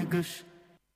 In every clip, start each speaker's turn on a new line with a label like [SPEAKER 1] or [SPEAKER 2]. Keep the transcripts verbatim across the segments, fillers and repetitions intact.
[SPEAKER 1] negas.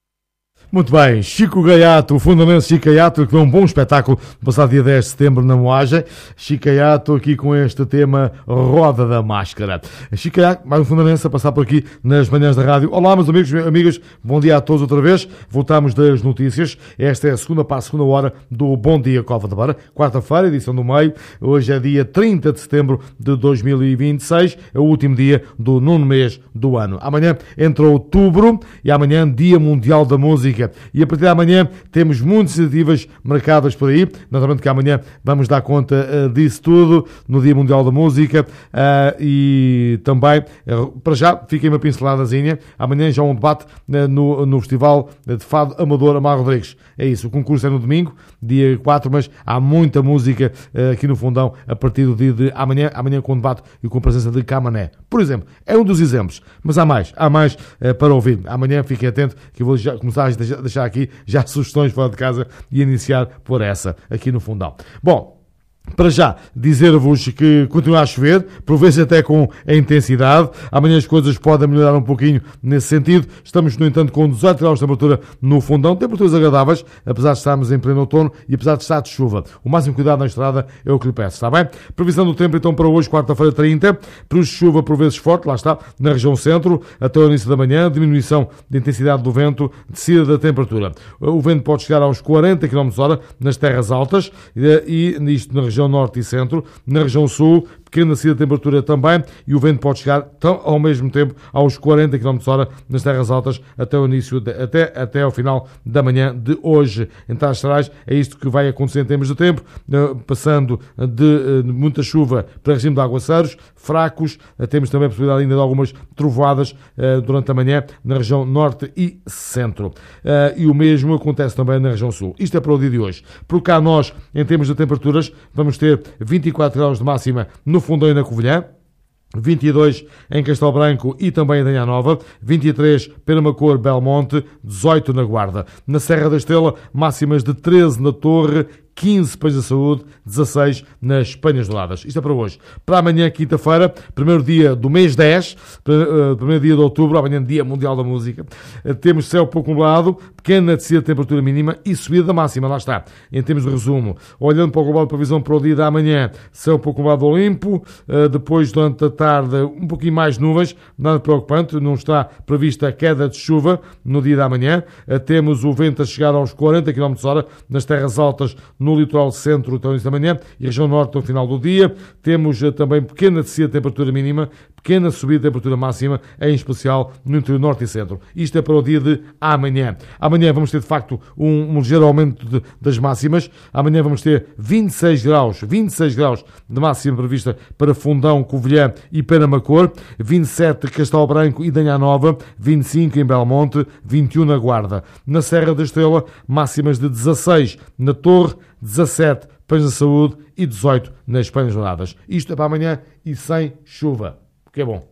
[SPEAKER 2] Muito bem, Chico Gaiato, o fundamento Chico Gaiato, que deu um bom espetáculo no passado dia dez de setembro na Moagem. Chico Gaiato aqui com este tema Roda da Máscara. Chico Gaiato, mais um fundamento a passar por aqui nas manhãs da rádio. Olá, meus amigos e amigas, bom dia a todos outra vez. Voltamos das notícias. Esta é a segunda para a segunda hora do Bom Dia Cova da Beira, quarta-feira, edição do meio. Hoje é dia trinta de setembro de dois mil e vinte e seis, é o último dia do nono mês do ano. Amanhã entra outubro e amanhã Dia Mundial da Música. E a partir de amanhã temos muitas iniciativas marcadas por aí. Naturalmente que amanhã vamos dar conta uh, disso tudo no Dia Mundial da Música uh, e também, uh, para já, fiquem uma pinceladazinha. Amanhã já há um debate uh, no, no Festival de Fado Amador Amaro Rodrigues. É isso, o concurso é no domingo, dia quatro, mas há muita música uh, aqui no Fundão a partir do dia de amanhã, amanhã com o debate e com a presença de Camané. Por exemplo, é um dos exemplos, mas há mais, há mais uh, para ouvir. Amanhã fiquem atentos que eu vou já começar a deixar aqui já sugestões fora de casa e iniciar por essa aqui no Fundão. Bom, para já, dizer-vos que continua a chover, por vezes até com a intensidade. Amanhã as coisas podem melhorar um pouquinho nesse sentido. Estamos, no entanto, com dezoito graus de temperatura no Fundão. Temperaturas agradáveis, apesar de estarmos em pleno outono e apesar de estar de chuva. O máximo cuidado na estrada é o que lhe peço, está bem? Previsão do tempo, então, para hoje, quarta-feira, trinta. Período de chuva, por vezes forte, lá está, na região centro, até o início da manhã. Diminuição de intensidade do vento, descida da temperatura. O vento pode chegar aos quarenta quilómetros por hora nas terras altas e isto na região norte e centro. Na região sul, pequena descida de temperatura também, e o vento pode chegar tão, ao mesmo tempo aos quarenta quilómetros por hora nas terras altas até o início, de, até, até ao final da manhã de hoje. Em Traz Gerais é isto que vai acontecer em termos de tempo, passando de, de muita chuva para regime de aguaceiros fracos. Temos também a possibilidade ainda de algumas trovoadas durante a manhã na região norte e centro. E o mesmo acontece também na região sul. Isto é para o dia de hoje. Por cá nós, em termos de temperaturas, vamos ter vinte e quatro graus de máxima no Fundão e na Covilhã, vinte e dois em Castelo Branco e também em Danha Nova, vinte e três Penamacor, Belmonte, dezoito na Guarda. Na Serra da Estrela, máximas de treze na Torre, quinze Pães da Saúde, dezasseis nas Penhas Douradas. Isto é para hoje. Para amanhã, quinta-feira, primeiro dia do mês dez, primeiro dia de outubro, amanhã Dia Mundial da Música. Temos céu pouco nublado, pequena descida de temperatura mínima e subida da máxima, lá está. Em termos de resumo, olhando para o global de previsão para o dia da amanhã, céu pouco nublado ao limpo, depois durante a tarde um pouquinho mais nuvens, nada preocupante, não está prevista a queda de chuva no dia da amanhã. Temos o vento a chegar aos quarenta quilómetros por hora nas terras altas, no litoral centro até o início da manhã e região norte no final do dia. Temos também pequena descida de temperatura mínima, pequena subida de temperatura máxima, em especial no interior norte e centro. Isto é para o dia de amanhã. Amanhã vamos ter, de facto, um, um ligeiro aumento de, das máximas. Amanhã vamos ter vinte e seis graus, vinte e seis graus de máxima prevista para Fundão, Covilhã e Penamacor, vinte e sete Castelo Branco e Danha Nova, vinte e cinco em Belmonte, vinte e um na Guarda. Na Serra da Estrela, máximas de dezasseis na Torre, dezassete Pães da Saúde e dezoito nas Penhas Douradas. Isto é para amanhã e sem chuva, que é bom.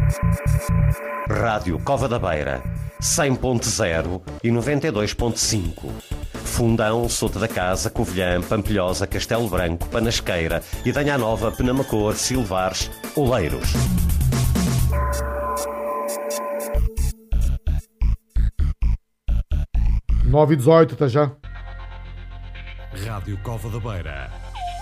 [SPEAKER 3] Rádio Cova da Beira, cem ponto zero e noventa e dois ponto cinco. Fundão, Souto da Casa, Covilhã, Pampilhosa, Castelo Branco, Panasqueira e Danha Nova, Penamacor, Silvares, Oleiros.
[SPEAKER 2] nove e dezoito, até já.
[SPEAKER 4] Rádio Cova da Beira.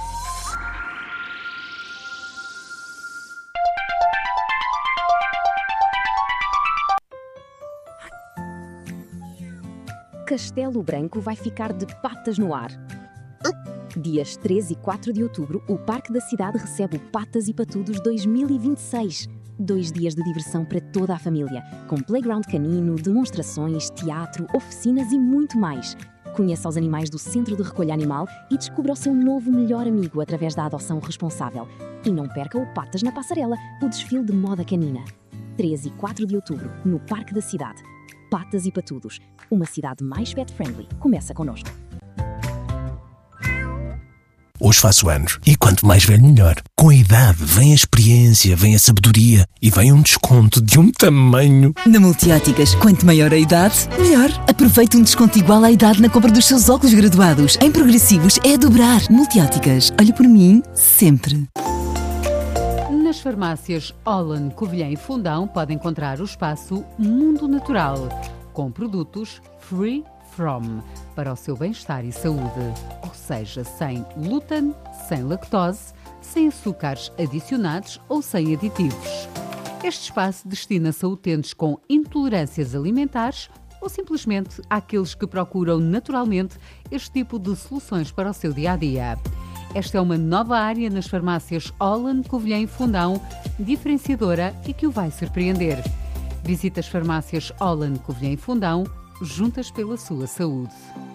[SPEAKER 5] Castelo Branco vai ficar de patas no ar. Dias treze e quatro de outubro, o Parque da Cidade recebe o Patas e Patudos dois mil e vinte e seis. Dois dias de diversão para toda a família, com playground canino, demonstrações, teatro, oficinas e muito mais. Conheça os animais do Centro de Recolha Animal e descubra o seu novo melhor amigo através da adoção responsável. E não perca o Patas na Passarela, o desfile de moda canina. treze e quatro de outubro, no Parque da Cidade. Patas e Patudos, uma cidade mais pet-friendly. Começa connosco.
[SPEAKER 6] Hoje faço anos e quanto mais velho melhor. Com a idade vem a experiência, vem a sabedoria e vem um desconto de um tamanho.
[SPEAKER 7] Na Multióticas, quanto maior a idade, melhor. Aproveite um desconto igual à idade na compra dos seus óculos graduados. Em progressivos é a dobrar. Multióticas, olhe por mim sempre.
[SPEAKER 8] Nas farmácias Holland, Covilhã e Fundão pode encontrar o espaço Mundo Natural. com produtos free from para o seu bem-estar e saúde, ou seja, sem glúten, sem lactose, sem açúcares adicionados ou sem aditivos. Este espaço destina-se a utentes com intolerâncias alimentares ou simplesmente àqueles que procuram naturalmente este tipo de soluções para o seu dia-a-dia. Esta é uma nova área nas farmácias Holland, Covilhã e Fundão, diferenciadora e que o vai surpreender. Visite as farmácias Holland, Covilhã e Fundão, juntas pela sua saúde.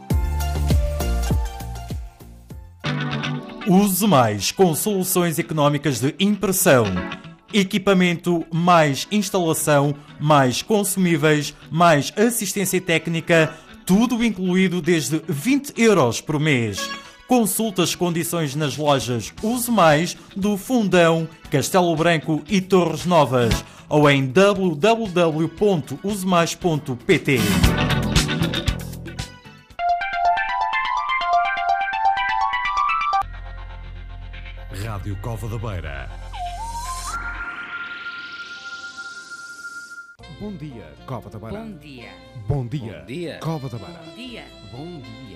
[SPEAKER 1] Use Mais com soluções económicas de impressão. Equipamento, mais instalação, mais consumíveis, mais assistência técnica, tudo incluído desde vinte euros por mês. Consulte as condições nas lojas Use Mais do Fundão, Castelo Branco e Torres Novas ou em w w w ponto use mais ponto p t.
[SPEAKER 4] Rádio Cova da Beira.
[SPEAKER 9] Bom dia, Cova da Beira.
[SPEAKER 10] Bom dia.
[SPEAKER 9] Bom dia,
[SPEAKER 10] Bom dia.
[SPEAKER 9] Cova da Beira.
[SPEAKER 10] Bom dia.
[SPEAKER 9] Bom dia.